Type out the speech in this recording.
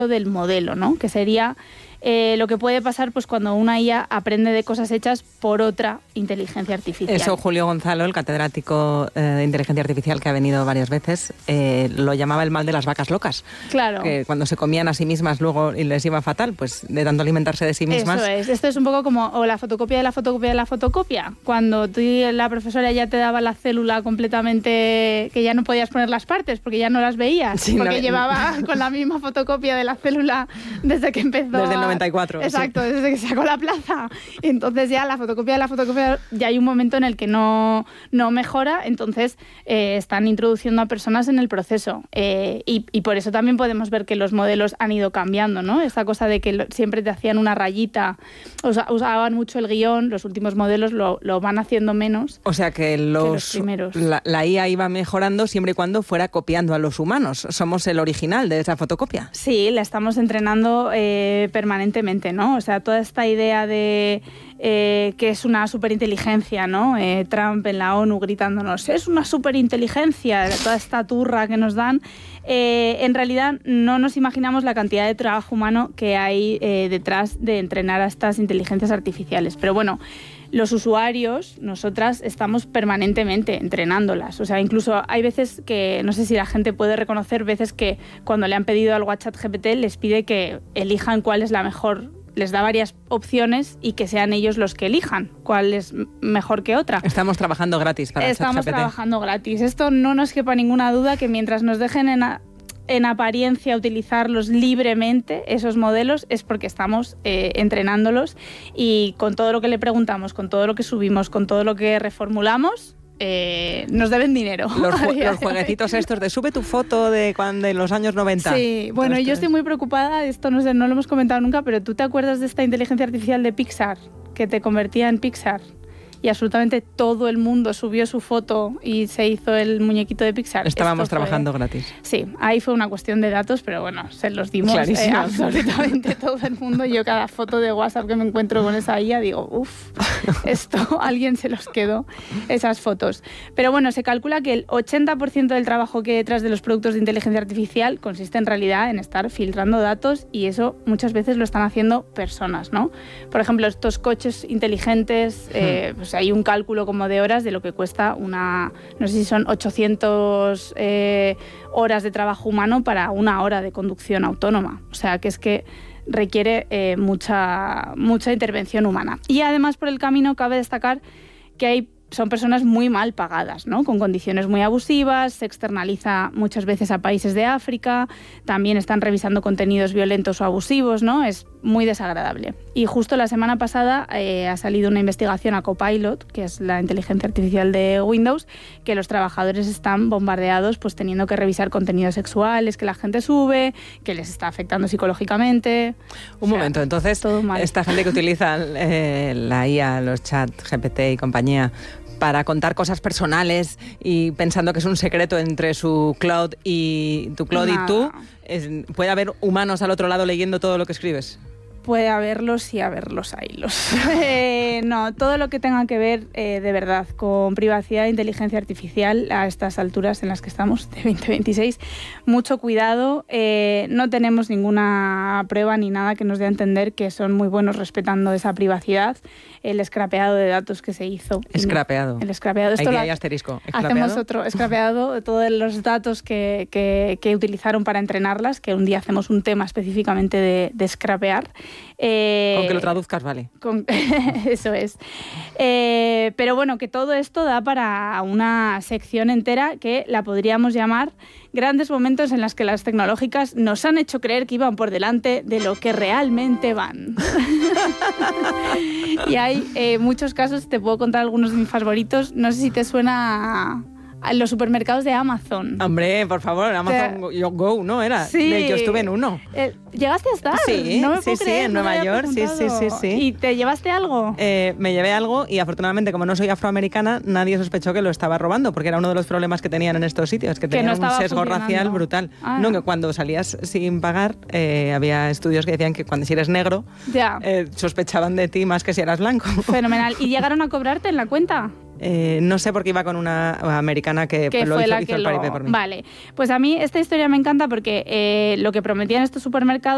del modelo, ¿no? Que sería lo que puede pasar pues cuando una IA aprende de cosas hechas por otra inteligencia artificial. Eso Julio Gonzalo, el catedrático de inteligencia artificial que ha venido varias veces, lo llamaba el mal de las vacas locas. Claro. Que cuando se comían a sí mismas luego y les iba fatal, pues de tanto alimentarse de sí mismas. Eso es. Esto es un poco como o la fotocopia de la fotocopia de la fotocopia. Cuando la profesora ya te daba la célula completamente, que ya no podías poner las partes porque ya no las veías, sí, porque llevaba con la misma fotocopia de la célula desde que empezó. Desde el 94. Exacto, sí. Desde que sacó la plaza. Entonces ya la fotocopia de la fotocopia, ya hay un momento en el que no mejora, entonces están introduciendo a personas en el proceso. Y por eso también podemos ver que los modelos han ido cambiando, ¿no? Esta cosa de que siempre te hacían una rayita, usaban mucho el guión, los últimos modelos lo van haciendo menos. O sea que los primeros. La IA iba mejorando siempre y cuando fuera copiando a los humanos. Somos el original de esa fotocopia. Sí, la estamos entrenando permanentemente, ¿no? O sea, toda esta idea de que es una superinteligencia, ¿no? Trump en la ONU gritándonos, es una superinteligencia, toda esta turra que nos dan. En realidad no nos imaginamos la cantidad de trabajo humano que hay detrás de entrenar a estas inteligencias artificiales. Pero bueno, los usuarios, nosotras, estamos permanentemente entrenándolas. O sea, incluso hay veces que, no sé si la gente puede reconocer, veces que cuando le han pedido algo a ChatGPT les pide que elijan cuál es la mejor, les da varias opciones y que sean ellos los que elijan cuál es mejor que otra. Estamos trabajando gratis para ChatGPT. Estamos trabajando gratis. Esto no nos quepa ninguna duda que mientras nos dejen en apariencia utilizarlos libremente, esos modelos, es porque estamos entrenándolos, y con todo lo que le preguntamos, con todo lo que subimos, con todo lo que reformulamos, nos deben dinero. Los jueguecitos estos de sube tu foto de cuando en los años 90. Sí, bueno, yo estoy muy preocupada, esto no sé, no lo hemos comentado nunca, pero ¿tú te acuerdas de esta inteligencia artificial de Pixar, que te convertía en Pixar? Y absolutamente todo el mundo subió su foto y se hizo el muñequito de Pixar. Estábamos trabajando gratis. Sí, ahí fue una cuestión de datos, pero bueno, se los dimos absolutamente todo el mundo. Yo cada foto de WhatsApp que me encuentro con esa IA digo, esto alguien se los quedó, esas fotos. Pero bueno, se calcula que el 80% del trabajo que hay detrás de los productos de inteligencia artificial consiste en realidad en estar filtrando datos, y eso muchas veces lo están haciendo personas, ¿no? Por ejemplo, estos coches inteligentes, pues hay un cálculo como de horas de lo que cuesta no sé si son 800 horas de trabajo humano para una hora de conducción autónoma. O sea, que es que requiere mucha intervención humana. Y además, por el camino, cabe destacar que son personas muy mal pagadas, ¿no? Con condiciones muy abusivas, se externaliza muchas veces a países de África, también están revisando contenidos violentos o abusivos, ¿no? Es muy desagradable. Y justo la semana pasada ha salido una investigación a Copilot, que es la inteligencia artificial de Windows, que los trabajadores están bombardeados pues teniendo que revisar contenidos sexuales que la gente sube, que les está afectando psicológicamente. Un momento, entonces, esta gente que utiliza la IA, los chat, GPT y compañía, para contar cosas personales y pensando que es un secreto entre su cloud y tu cloud y tú, ¿puede haber humanos al otro lado leyendo todo lo que escribes? Puede haberlos y haberlos haylos. No, todo lo que tenga que ver de verdad con privacidad e inteligencia artificial a estas alturas en las que estamos, de 2026, mucho cuidado. No tenemos ninguna prueba ni nada que nos dé a entender que son muy buenos respetando esa privacidad. El scrapeado de datos que se hizo. Scrapeado. El scrapeado. Aquí hay asterisco. Hacemos otro scrapeado de todos los datos que utilizaron para entrenarlas, que un día hacemos un tema específicamente de scrapear. Con que lo traduzcas, vale. Eso es. Pero bueno, que todo esto da para una sección entera que la podríamos llamar grandes momentos en los que las tecnológicas nos han hecho creer que iban por delante de lo que realmente van. Y hay muchos casos, te puedo contar algunos de mis favoritos. No sé si te suena a los supermercados de Amazon. Hombre, por favor, Amazon Go, ¿no? Era. Sí. Yo estuve en uno. ¿Llegaste a estar? Sí, no me puedo creer, en Nueva York, sí. ¿Y te llevaste algo? Me llevé algo y afortunadamente, como no soy afroamericana, nadie sospechó que lo estaba robando, porque era uno de los problemas que tenían en estos sitios, que tenían un sesgo racial brutal. No, que cuando salías sin pagar, había estudios que decían que si eres negro, sospechaban de ti más que si eras blanco. Fenomenal. ¿Y llegaron a cobrarte en la cuenta? No sé por qué iba con una americana que lo hizo el paripé por mí. Vale, pues a mí esta historia me encanta porque lo que prometían estos supermercados